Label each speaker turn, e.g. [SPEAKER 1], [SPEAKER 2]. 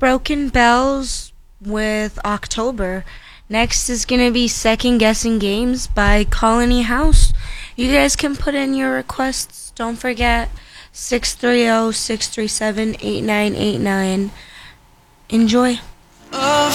[SPEAKER 1] Broken Bells with October. Next is going to be Second Guessing Games by Colony House. You guys can put in your requests. Don't forget 630-637-8989. Enjoy.